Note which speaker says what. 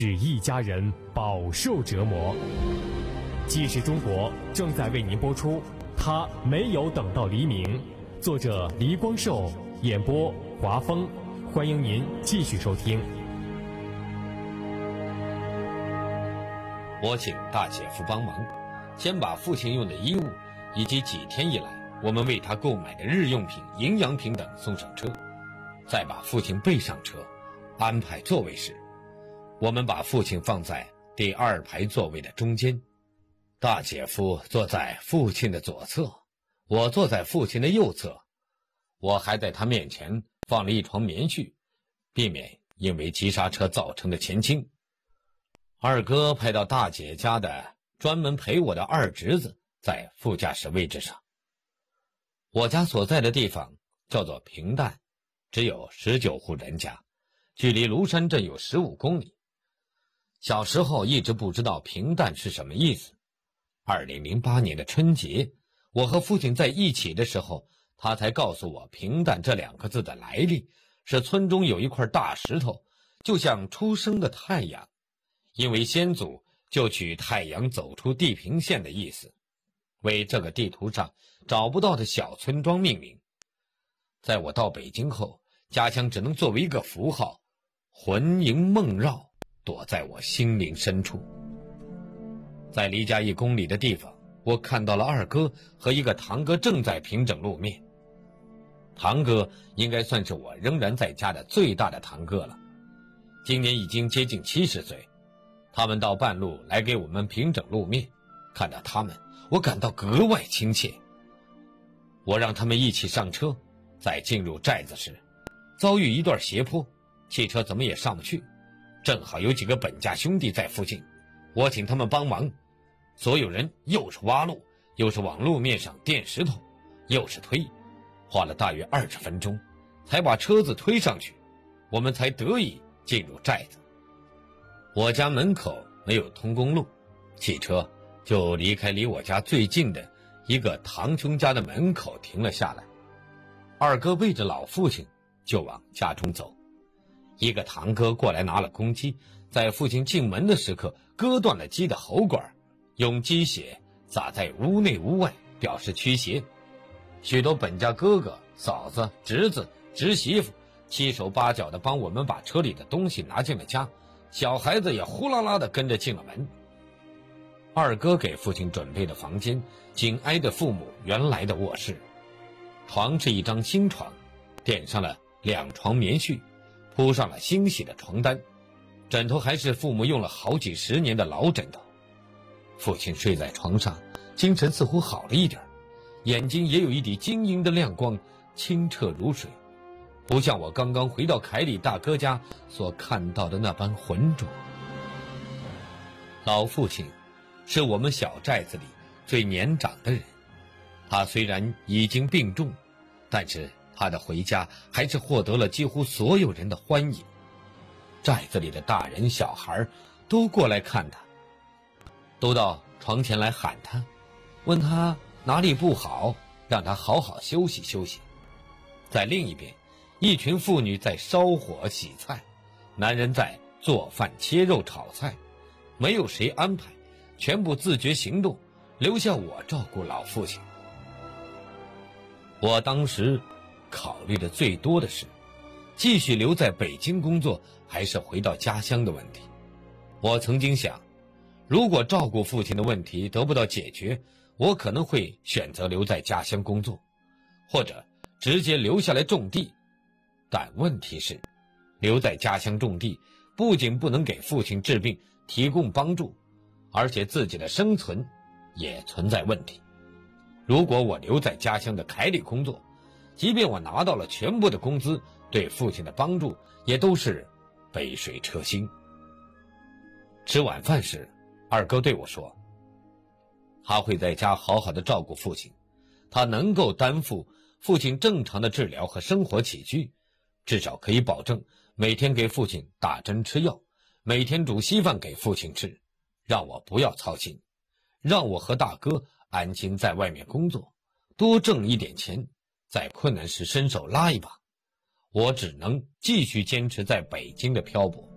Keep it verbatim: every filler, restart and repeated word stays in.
Speaker 1: 使一家人饱受折磨。纪实中国正在为您播出《他没有等到黎明》，作者黎光寿，演播华峰，欢迎您继续收听。
Speaker 2: 我请大姐夫帮忙，先把父亲用的衣物以及几天以来我们为他购买的日用品、营养品等送上车，再把父亲备上车，安排座位时，我们把父亲放在第二排座位的中间，大姐夫坐在父亲的左侧，我坐在父亲的右侧，我还在他面前放了一床棉絮，避免因为急刹车造成的前倾。二哥派到大姐家的专门陪我的二侄子在副驾驶位置上。我家所在的地方叫做平淡，只有十九户人家，距离庐山镇有十五公里。小时候一直不知道平淡是什么意思。二零零八年的春节，我和父亲在一起的时候，他才告诉我平淡这两个字的来历，是村中有一块大石头，就像出生的太阳，因为先祖就取太阳走出地平线的意思，为这个地图上找不到的小村庄命名。在我到北京后，家乡只能作为一个符号，魂萦梦绕，躲在我心灵深处。在离家一公里的地方，我看到了二哥和一个堂哥正在平整路面。堂哥应该算是我仍然在家的最大的堂哥了，今年已经接近七十岁。他们到半路来给我们平整路面，看到他们，我感到格外亲切。我让他们一起上车，在进入寨子时，遭遇一段斜坡，汽车怎么也上不去，正好有几个本家兄弟在附近，我请他们帮忙。所有人又是挖路，又是往路面上垫石头，又是推，花了大约二十分钟，才把车子推上去，我们才得以进入寨子。我家门口没有通公路，汽车就离开离我家最近的一个堂兄家的门口停了下来。二哥背着老父亲就往家中走，一个堂哥过来拿了公鸡，在父亲进门的时刻割断了鸡的喉管，用鸡血洒在屋内屋外，表示驱邪。许多本家哥哥、嫂子、侄子、侄媳妇七手八脚地帮我们把车里的东西拿进了家，小孩子也呼啦啦地跟着进了门。二哥给父亲准备的房间紧挨着父母原来的卧室，床是一张新床，垫上了两床棉絮，铺上了新洗的床单，枕头还是父母用了好几十年的老枕头。父亲睡在床上，精神似乎好了一点，眼睛也有一滴晶莹的亮光，清澈如水，不像我刚刚回到凯里大哥家所看到的那般浑浊。老父亲是我们小寨子里最年长的人，他虽然已经病重，但是他的回家还是获得了几乎所有人的欢迎。寨子里的大人小孩都过来看他，都到床前来喊他，问他哪里不好，让他好好休息休息。在另一边，一群妇女在烧火洗菜，男人在做饭切肉炒菜，没有谁安排，全部自觉行动，留下我照顾老父亲。我当时考虑的最多的是继续留在北京工作，还是回到家乡的问题。我曾经想，如果照顾父亲的问题得不到解决，我可能会选择留在家乡工作，或者直接留下来种地。但问题是，留在家乡种地不仅不能给父亲治病提供帮助，而且自己的生存也存在问题。如果我留在家乡的凯里工作，即便我拿到了全部的工资，对父亲的帮助也都是杯水车薪。吃晚饭时，二哥对我说，他会在家好好的照顾父亲，他能够担负父亲正常的治疗和生活起居，至少可以保证每天给父亲打针吃药，每天煮稀饭给父亲吃，让我不要操心，让我和大哥安心在外面工作，多挣一点钱，在困难时伸手拉一把。我只能继续坚持在北京的漂泊。